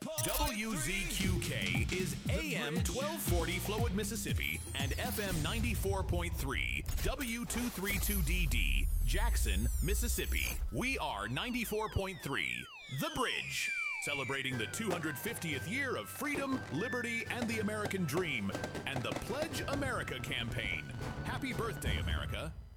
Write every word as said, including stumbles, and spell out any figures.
W Z Q K is A M twelve forty Flowood, Mississippi, and F M ninety-four point three W two thirty-two D D, Jackson, Mississippi. We are ninety-four point three, The Bridge, celebrating the two hundred fiftieth year of freedom, liberty, and the American dream, and the Pledge America campaign. Happy birthday, America.